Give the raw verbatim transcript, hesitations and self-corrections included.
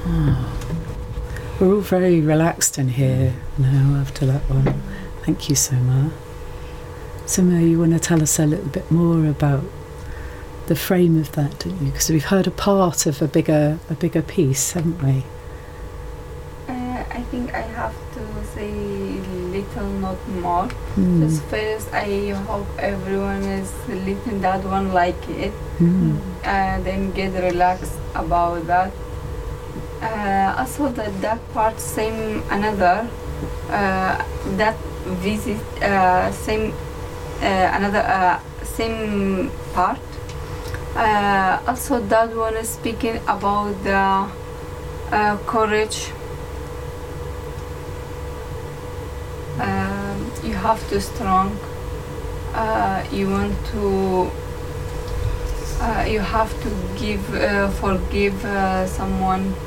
We're all very relaxed in here now after that one. Thank you so much. Simo, you want to tell us a little bit more about the frame of that, don't you? Because we've heard a part of a bigger, a bigger piece, haven't we? Uh, I think I have to say little, not more. Mm. Just first, I hope everyone is listening that one like it, Mm. and then get relaxed about that. Uh, also, that that part same another uh, that visit uh, same uh, another uh, same part. Uh, also, that one is speaking about the uh, courage. Um, you have to strong. Uh, you want to. Uh, you have to give, uh, forgive uh, someone.